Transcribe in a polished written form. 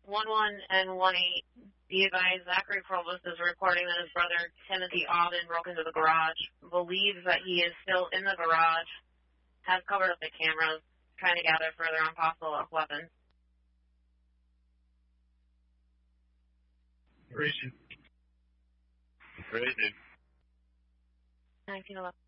11 and 18. Be advised, Zachary Provost is reporting that his brother Timothy Alden broke into the garage. Believes that he is still in the garage. Has covered up the cameras. Trying to gather further on possible weapons. Where is he? 1911.